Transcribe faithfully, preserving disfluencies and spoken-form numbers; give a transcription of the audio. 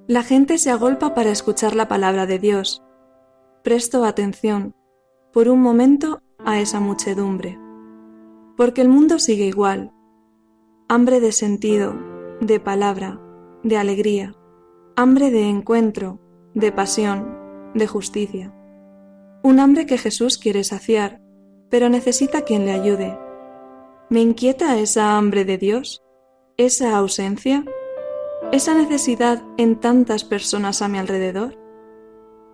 La gente se agolpa para escuchar la palabra de Dios. Presto atención, por un momento, a esa muchedumbre. Porque el mundo sigue igual. Hambre de sentido, de palabra, de alegría. Hambre de encuentro, de pasión, de justicia. Un hambre que Jesús quiere saciar, pero necesita quien le ayude. ¿Me inquieta esa hambre de Dios? ¿Esa ausencia? ¿Esa necesidad en tantas personas a mi alrededor?